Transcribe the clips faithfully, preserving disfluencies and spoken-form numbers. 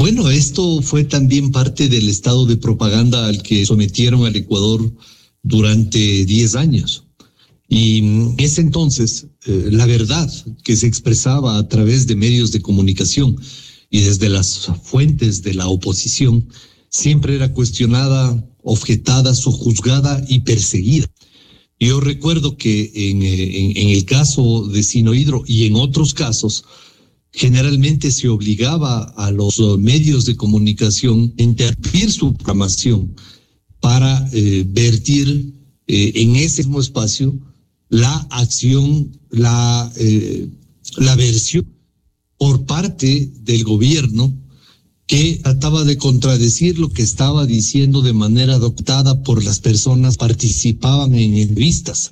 Bueno, esto fue también parte del estado de propaganda al que sometieron al Ecuador durante diez años. Y en ese entonces, eh, la verdad que se expresaba a través de medios de comunicación y desde las fuentes de la oposición siempre era cuestionada, objetada, sojuzgada y perseguida. Yo recuerdo que en, en, en el caso de Sinohydro y en otros casos, generalmente se obligaba a los medios de comunicación a interrumpir su programación para eh, vertir eh, en ese mismo espacio la acción, la, eh, la versión por parte del gobierno que trataba de contradecir lo que estaba diciendo de manera adoptada por las personas que participaban en entrevistas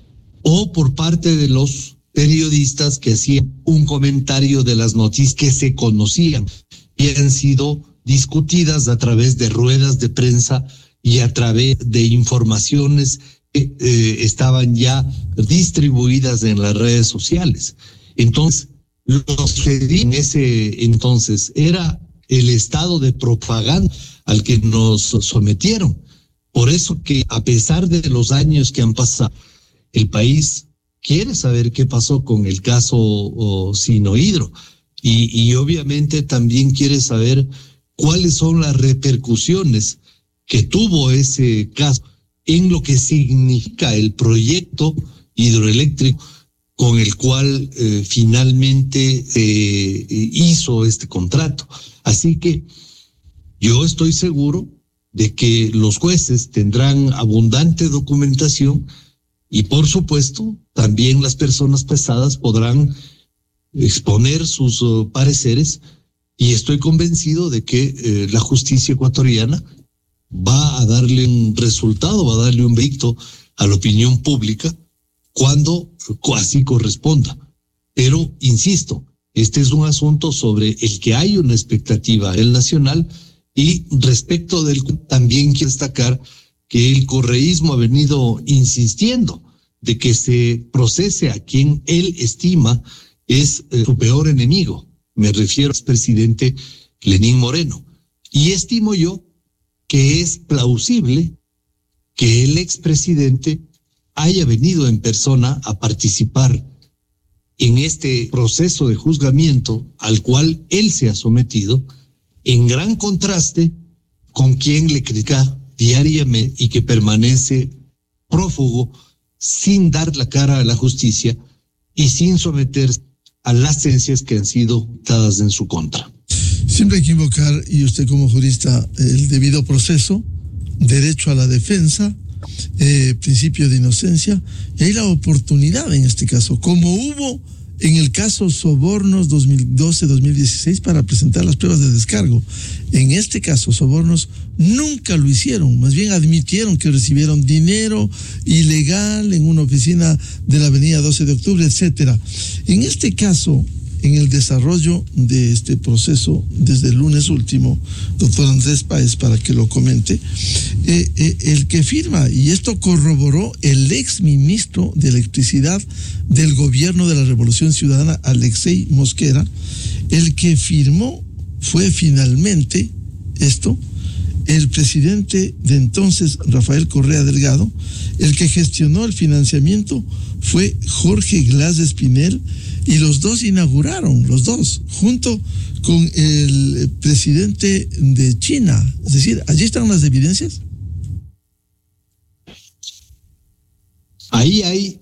o por parte de los periodistas que hacían un comentario de las noticias que se conocían y han sido discutidas a través de ruedas de prensa y a través de informaciones que eh, estaban ya distribuidas en las redes sociales. Entonces, lo que en ese entonces era el estado de propaganda al que nos sometieron. Por eso que a pesar de los años que han pasado, el país quiere saber qué pasó con el caso oh, Sinohydro y, y obviamente también quiere saber cuáles son las repercusiones que tuvo ese caso en lo que significa el proyecto hidroeléctrico con el cual eh, finalmente eh, hizo este contrato. Así que yo estoy seguro de que los jueces tendrán abundante documentación y por supuesto también las personas pesadas podrán exponer sus uh, pareceres y estoy convencido de que eh, la justicia ecuatoriana va a darle un resultado, va a darle un veredicto a la opinión pública cuando así corresponda. Pero, insisto, este es un asunto sobre el que hay una expectativa del nacional y respecto del también quiero destacar que el correísmo ha venido insistiendo de que se procese a quien él estima es eh, su peor enemigo. Me refiero al expresidente Lenín Moreno. Y estimo yo que es plausible que el expresidente haya venido en persona a participar en este proceso de juzgamiento al cual él se ha sometido, en gran contraste con quien le critica diariamente y que permanece prófugo sin dar la cara a la justicia y sin someterse a las sentencias que han sido dadas en su contra. Siempre hay que invocar, y usted como jurista, el debido proceso, derecho a la defensa, eh, principio de inocencia, y hay la oportunidad en este caso, como hubo en el caso Sobornos dos mil doce dos mil dieciséis para presentar las pruebas de descargo. En este caso, Sobornos nunca lo hicieron, más bien admitieron que recibieron dinero ilegal en una oficina de la avenida doce de octubre, etcétera. En este caso, en el desarrollo de este proceso, desde el lunes último, doctor Andrés Páez, para que lo comente, eh, eh, el que firma, y esto corroboró el ex ministro de Electricidad del gobierno de la Revolución Ciudadana, Alexei Mosquera, el que firmó fue finalmente esto, el presidente de entonces, Rafael Correa Delgado. El que gestionó el financiamiento fue Jorge Glass de Espinel, y los dos inauguraron, los dos, junto con el presidente de China. Es decir, allí están las evidencias. Ahí hay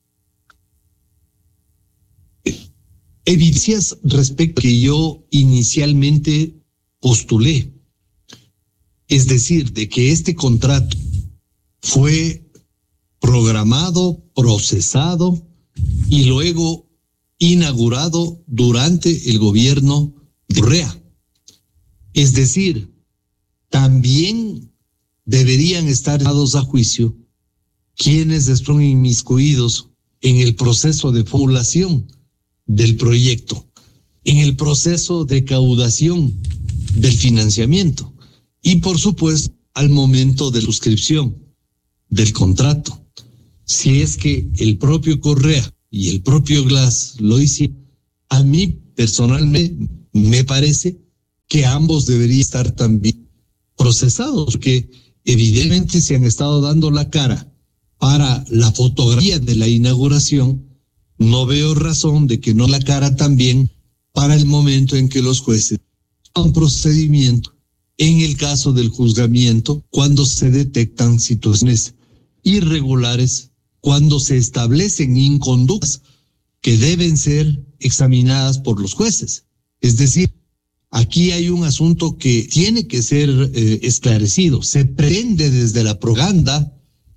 evidencias respecto a que yo inicialmente postulé. Es decir, de que este contrato fue programado, procesado y luego inaugurado durante el gobierno de Correa. Es decir, también deberían estar dados a juicio quienes están inmiscuidos en el proceso de formulación del proyecto, en el proceso de recaudación del financiamiento y, por supuesto, al momento de suscripción del contrato. Si es que el propio Correa y el propio Glass lo hicieron, a mí personalmente me parece que ambos deberían estar también procesados, porque evidentemente se han estado dando la cara para la fotografía de la inauguración. No veo razón de que no la cara también para el momento en que los jueces han procedimiento en el caso del juzgamiento, cuando se detectan situaciones irregulares, cuando se establecen inconductas que deben ser examinadas por los jueces. Es decir, aquí hay un asunto que tiene que ser eh, esclarecido. Se pretende desde la propaganda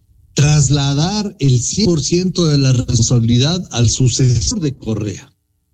trasladar el cien por ciento de la responsabilidad al sucesor de Correa.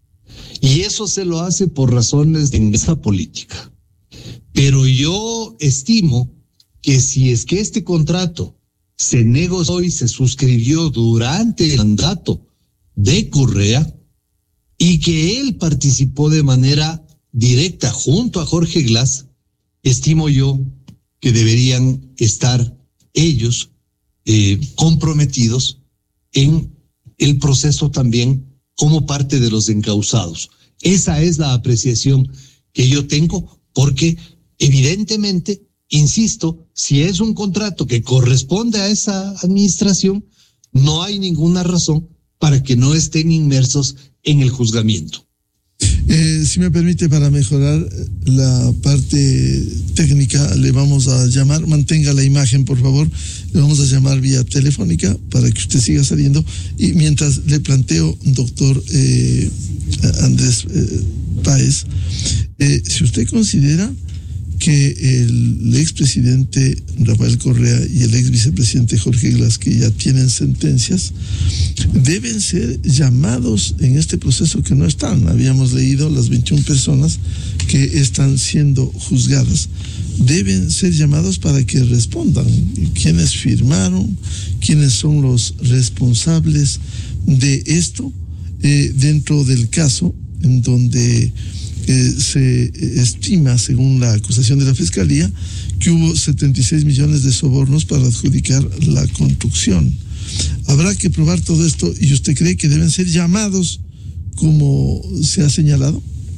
Y eso se lo hace por razones de esa política. Pero yo estimo que si es que este contrato se negoció y se suscribió durante el mandato de Correa y que él participó de manera directa junto a Jorge Glass, estimo yo que deberían estar ellos eh, comprometidos en el proceso también como parte de los encausados. Esa es la apreciación que yo tengo, porque evidentemente, insisto, si es un contrato que corresponde a esa administración, no hay ninguna razón para que no estén inmersos en el juzgamiento. Eh, si me permite, para mejorar la parte técnica, le vamos a llamar, mantenga la imagen por favor, le vamos a llamar vía telefónica para que usted siga saliendo, y mientras le planteo, doctor eh, Andrés eh, Páez, eh, si usted considera que el expresidente Rafael Correa y el ex vicepresidente Jorge Glass, que ya tienen sentencias, deben ser llamados en este proceso que no están. Habíamos leído las veintiuna personas que están siendo juzgadas. Deben ser llamados para que respondan. ¿Quiénes firmaron? ¿Quiénes son los responsables de esto? Eh, dentro del caso en donde Eh, se estima, según la acusación de la Fiscalía, que hubo setenta y seis millones de sobornos para adjudicar la construcción. Habrá que probar todo esto, y usted cree que deben ser llamados como se ha señalado.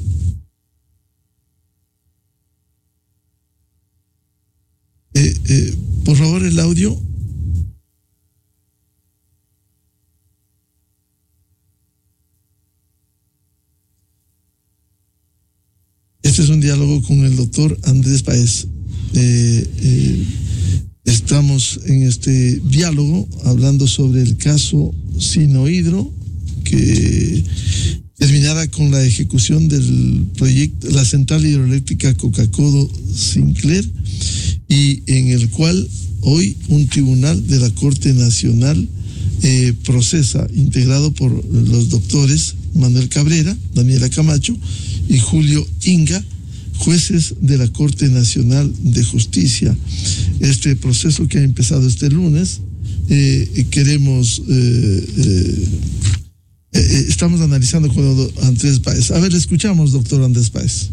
Eh, eh, por favor, el audio. Este es un diálogo con el doctor Andrés Páez. Eh, eh, estamos en este diálogo hablando sobre el caso Sinohydro, que terminará con la ejecución del proyecto, la central hidroeléctrica Cocacodo-Sinclair, y en el cual hoy un tribunal de la Corte Nacional eh, procesa, integrado por los doctores Manuel Cabrera, Daniela Camacho y Julio Inga, jueces de la Corte Nacional de Justicia. Este proceso que ha empezado este lunes, eh, queremos, eh, eh, eh, estamos analizando con Andrés Páez. A ver, le escuchamos, doctor Andrés Páez.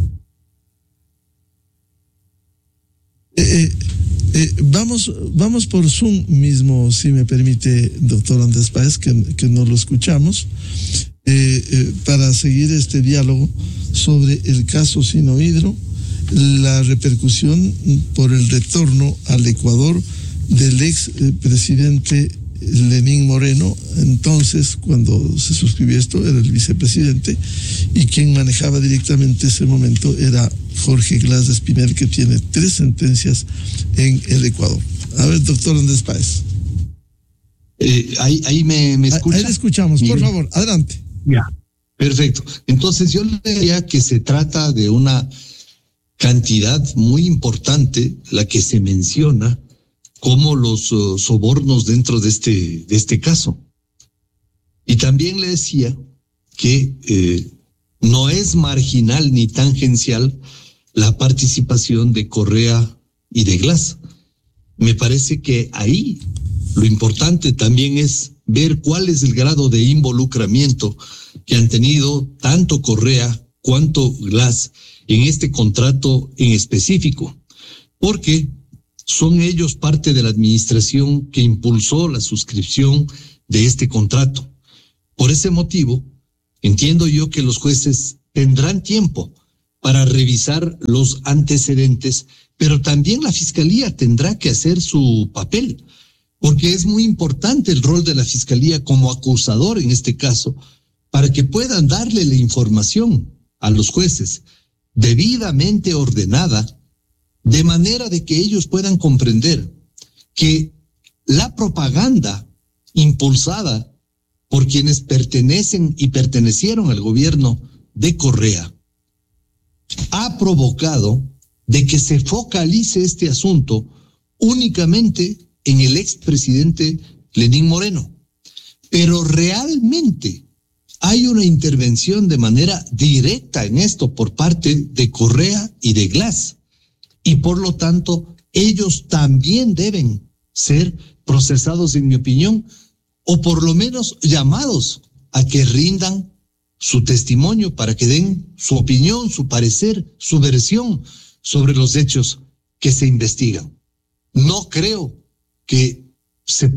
Eh, eh, vamos, vamos por Zoom mismo, si me permite, doctor Andrés Páez, que, que no lo escuchamos. Eh, eh, para seguir este diálogo sobre el caso Sinohydro, la repercusión por el retorno al Ecuador del ex eh, presidente Lenín Moreno. Entonces, cuando se suscribió esto, era el vicepresidente, y quien manejaba directamente ese momento era Jorge Glass de Espinel, que tiene tres sentencias en el Ecuador. A ver, doctor Andrés Páez. Eh, ahí, ahí me, me escucha. Ahí le escuchamos, por favor, adelante. Ya, perfecto. Entonces yo le diría que se trata de una cantidad muy importante la que se menciona como los uh, sobornos dentro de este, de este caso. Y también le decía que eh, no es marginal ni tangencial la participación de Correa y de Glass. Me parece que ahí lo importante también es ver cuál es el grado de involucramiento que han tenido tanto Correa cuanto Glass en este contrato en específico, porque son ellos parte de la administración que impulsó la suscripción de este contrato. Por ese motivo, entiendo yo que los jueces tendrán tiempo para revisar los antecedentes, pero también la Fiscalía tendrá que hacer su papel, porque es muy importante el rol de la Fiscalía como acusador en este caso, para que puedan darle la información a los jueces debidamente ordenada, de manera de que ellos puedan comprender que la propaganda impulsada por quienes pertenecen y pertenecieron al gobierno de Correa ha provocado de que se focalice este asunto únicamente en el expresidente Lenín Moreno. Pero realmente hay una intervención de manera directa en esto por parte de Correa y de Glass. Y por lo tanto, ellos también deben ser procesados, en mi opinión, o por lo menos llamados a que rindan su testimonio para que den su opinión, su parecer, su versión sobre los hechos que se investigan. No creo que se